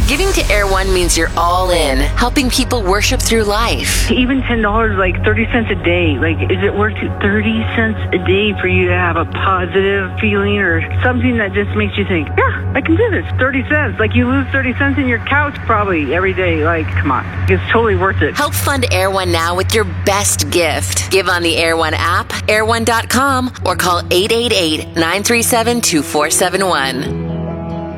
Giving to Air One means you're all in, helping people worship through life. Even $10, like 30 cents a day. Like, is it worth it 30 cents a day for you to have a positive feeling or something that just makes you think, yeah, I can do this. 30 cents. Like, you lose 30 cents in your couch probably every day. Like, come on. It's totally worth it. Help fund Air One now with your best gift. Give on the Air One app, airone.com, or call 888-937-2471.